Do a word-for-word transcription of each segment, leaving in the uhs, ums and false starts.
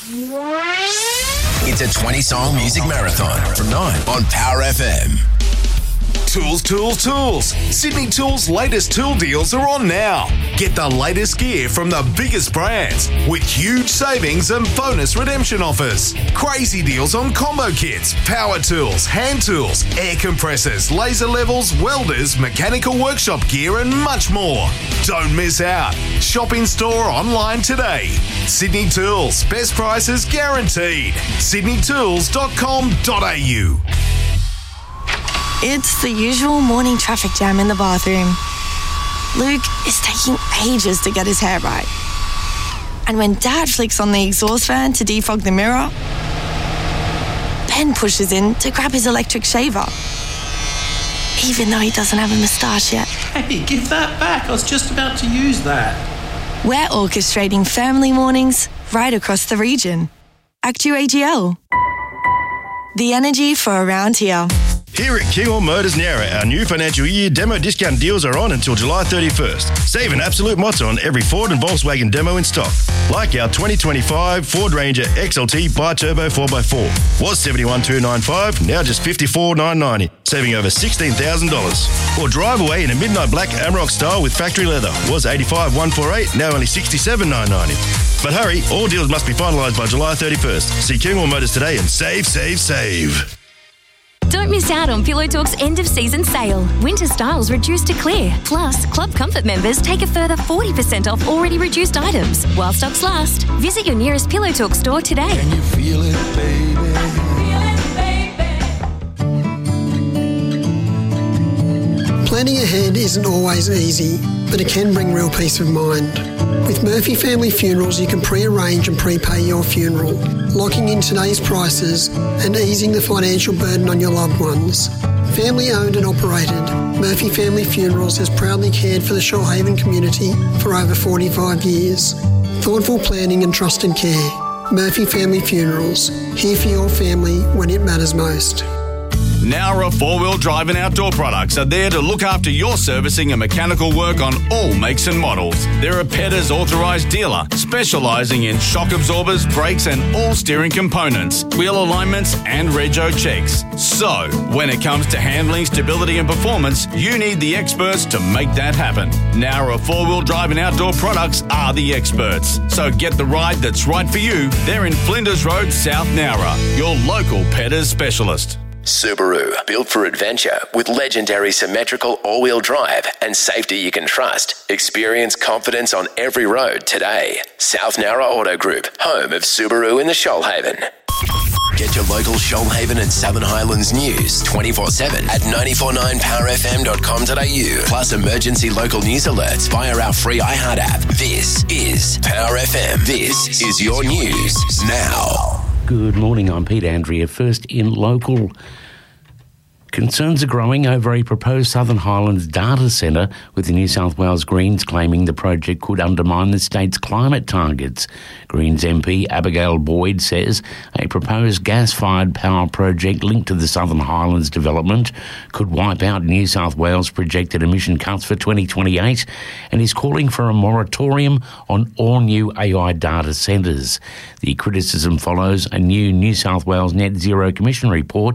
It's a twenty-song music marathon from nine on Power F M. Tools, tools, tools. Sydney Tools' latest tool deals are on now. Get the latest gear from the biggest brands with huge savings and bonus redemption offers. Crazy deals on combo kits, power tools, hand tools, air compressors, laser levels, welders, mechanical workshop gear and much more. Don't miss out. Shop in store or online today. Sydney Tools. Best prices guaranteed. sydney tools dot com dot a u. It's the usual morning traffic jam in the bathroom. Luke is taking ages to get his hair right. And when Dad flicks on the exhaust fan to defog the mirror, Ben pushes in to grab his electric shaver, even though he doesn't have a moustache yet. Hey, give that back. I was just about to use that. We're orchestrating family mornings right across the region. Actu A G L. The energy for around here. Here at Kinghorn Motors Nowra, our new financial year demo discount deals are on until July thirty-first. Save an absolute motto on every Ford and Volkswagen demo in stock. Like our twenty twenty-five Ford Ranger X L T Bi-Turbo four by four. Was seventy-one thousand two hundred ninety-five dollars, now just fifty-four thousand nine hundred ninety dollars, saving over sixteen thousand dollars. Or drive away in a midnight black Amarok style with factory leather. Was eighty-five thousand one hundred forty-eight dollars, now only sixty-seven thousand nine hundred ninety dollars. But hurry, all deals must be finalised by July thirty-first. See Kinghorn Motors today and save, save, save. Don't miss out on Pillow Talk's end-of-season sale. Winter styles reduced to clear. Plus, Club Comfort members take a further forty percent off already reduced items. While stocks last, visit your nearest Pillow Talk store today. Can you feel it, baby? Feel it, baby. Planning ahead isn't always easy, but it can bring real peace of mind. With Murphy Family Funerals, you can pre-arrange and prepay your funeral, locking in today's prices and easing the financial burden on your loved ones. Family owned and operated, Murphy Family Funerals has proudly cared for the Shoalhaven community for over forty-five years. Thoughtful planning and trusted care. Murphy Family Funerals, here for your family when it matters most. Nowra four-wheel drive and outdoor products are there to look after your servicing and mechanical work on all makes and models. They're a Petters authorised dealer, specialising in shock absorbers, brakes and all steering components, wheel alignments and rego checks. So, when it comes to handling, stability and performance, you need the experts to make that happen. Nowra four-wheel drive and outdoor products are the experts. So get the ride that's right for you. They're in Flinders Road, South Nowra, your local Petters specialist. Subaru, built for adventure with legendary symmetrical all-wheel drive and safety you can trust. Experience confidence on every road today. South Nowra Auto Group, home of Subaru in the Shoalhaven. Get your local Shoalhaven and Southern Highlands news twenty-four seven at nine four nine power f m dot com dot a u. Plus emergency local news alerts via our free iHeart app. This is Power F M. This is your news now. Good morning, I'm Pete Andrea. First in local. Concerns are growing over a proposed Southern Highlands data centre, with the New South Wales Greens claiming the project could undermine the state's climate targets. Greens M P Abigail Boyd says a proposed gas-fired power project linked to the Southern Highlands development could wipe out New South Wales' projected emission cuts for twenty twenty-eight, and is calling for a moratorium on all new A I data centres. The criticism follows a new New South Wales Net Zero Commission report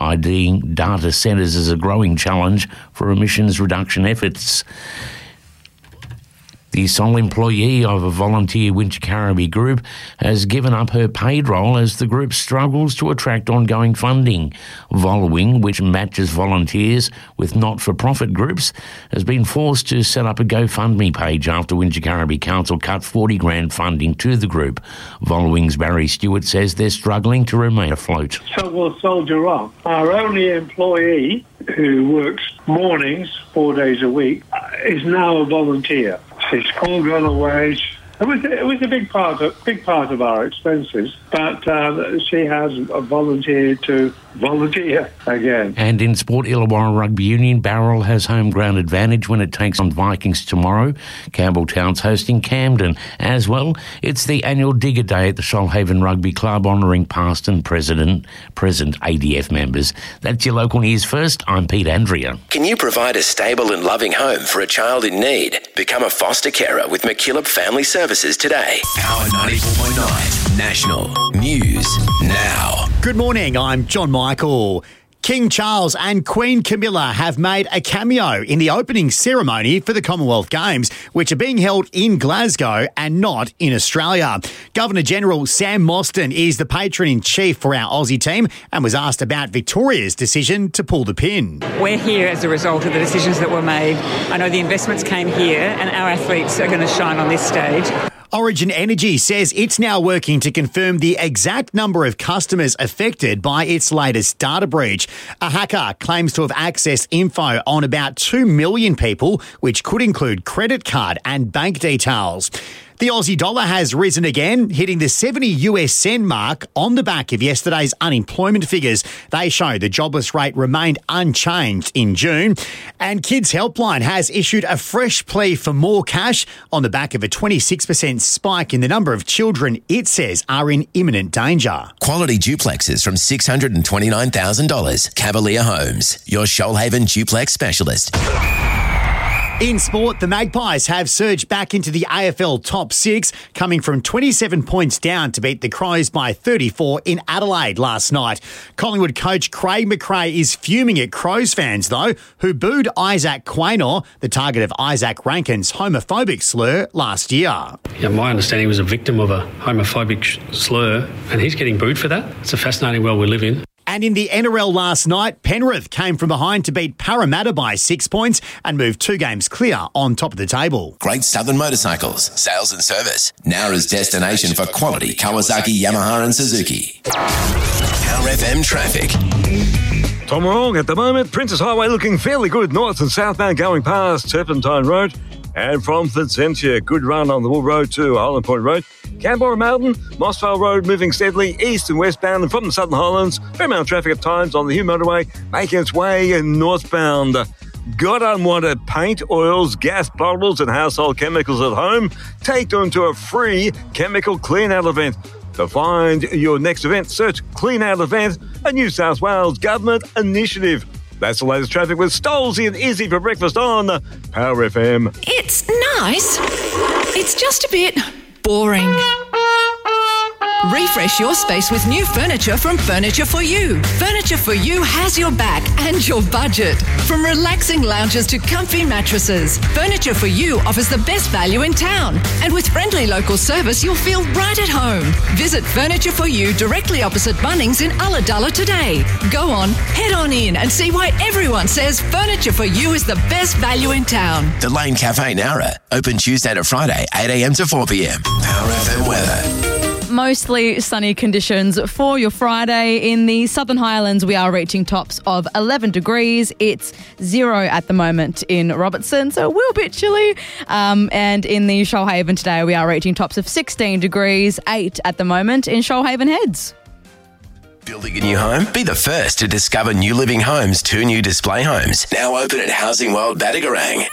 IDing data centres as a growing challenge for emissions reduction efforts. The sole employee of a volunteer Wingecarribee group has given up her paid role as the group struggles to attract ongoing funding. Volwing, which matches volunteers with not-for-profit groups, has been forced to set up a GoFundMe page after Wingecarribee Council cut forty grand funding to the group. Volwing's Barry Stewart says they're struggling to remain afloat. So we'll soldier on. Our only employee, who works mornings, four days a week, is now a volunteer. She's called on a wage. It was it was a big part of big part of our expenses, but uh, she has volunteered to volunteer again. And in sport, Illawarra Rugby Union, Barrel has home ground advantage when it takes on Vikings tomorrow. Campbelltown's hosting Camden. As well, it's the annual Digger Day at the Shoalhaven Rugby Club, honouring past and present present A D F members. That's your local news first. I'm Pete Andrea. Can you provide a stable and loving home for a child in need? Become a foster carer with McKillop Family Services. services today. Power ninety-four point nine National News Now. Good morning, I'm John Michael. King Charles and Queen Camilla have made a cameo in the opening ceremony for the Commonwealth Games, which are being held in Glasgow and not in Australia. Governor-General Sam Mostyn is the patron-in-chief for our Aussie team and was asked about Victoria's decision to pull the pin. We're here as a result of the decisions that were made. I know the investments came here and our athletes are going to shine on this stage. Origin Energy says it's now working to confirm the exact number of customers affected by its latest data breach. A hacker claims to have accessed info on about two million people, which could include credit card and bank details. The Aussie dollar has risen again, hitting the seventy US cent mark on the back of yesterday's unemployment figures. They show the jobless rate remained unchanged in June. And Kids Helpline has issued a fresh plea for more cash on the back of a twenty-six percent spike in the number of children it says are in imminent danger. Quality duplexes from six hundred twenty-nine thousand dollars. Cavalier Homes, your Shoalhaven duplex specialist. In sport, the Magpies have surged back into the A F L top six, coming from twenty-seven points down to beat the Crows by thirty-four in Adelaide last night. Collingwood coach Craig McRae is fuming at Crows fans, though, who booed Isaac Quaynor, the target of Isaac Rankin's homophobic slur last year. Yeah, my understanding he was a victim of a homophobic sh- slur, and he's getting booed for that. It's a fascinating world we live in. And in the N R L last night, Penrith came from behind to beat Parramatta by six points and move two games clear on top of the table. Great Southern Motorcycles, sales and service. Nowra's destination for quality Kawasaki, Yamaha and Suzuki. Power F M traffic. Tom Wrong at the moment. Princess Highway looking fairly good north and southbound going past Turpentine Road. And from Fitzentia, good run on the Wool Road to Highland Point Road. Canberra Mountain, Mossvale Road moving steadily east and westbound, and from the Southern Highlands, fair amount of traffic at times on the Hume Motorway making its way in northbound. Got unwanted paint, oils, gas bottles and household chemicals at home? Take them to a free chemical clean-out event. To find your next event, search Clean Out Event, a New South Wales government initiative. That's the latest traffic with Stolzy and Izzy for breakfast on Power F M. It's nice. It's just a bit boring. Refresh your space with new furniture from Furniture for You. Furniture for You has your back and your budget. From relaxing lounges to comfy mattresses, Furniture for You offers the best value in town. And with friendly local service, you'll feel right at home. Visit Furniture for You directly opposite Bunnings in Ulladulla today. Go on, head on in and see why everyone says Furniture for You is the best value in town. The Lane Cafe Nowra, open Tuesday to Friday, eight a.m. to four p.m. Power F M weather. Mostly sunny conditions for your Friday. In the Southern Highlands, we are reaching tops of eleven degrees. It's zero at the moment in Robertson, so a little bit chilly. Um, and in the Shoalhaven today, we are reaching tops of sixteen degrees, eight at the moment in Shoalhaven Heads. Building a new home? Be the first to discover New Living Homes' two new display homes. Now open at Housing World Badigarang.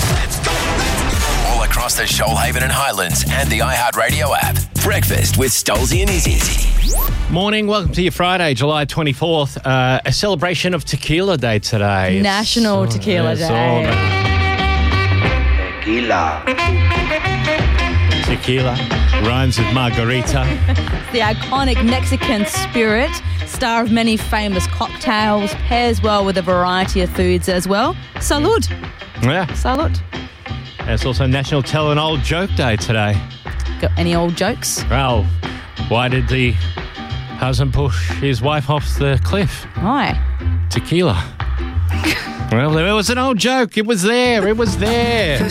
All across the Shoalhaven and Highlands and the iHeartRadio app. Breakfast with Stolzy and Izzy. Morning, welcome to your Friday, July twenty-fourth. Uh, a celebration of Tequila Day today. National It's, Tequila it's Day. all- Tequila. Tequila rhymes with margarita. The iconic Mexican spirit, star of many famous cocktails, pairs well with a variety of foods as well. Salud. Yeah. Salud. And it's also National Tell an Old Joke Day today. Got any old jokes? Well, why did the husband push his wife off the cliff? Why? Tequila. Well, it was an old joke. It was there. It was there.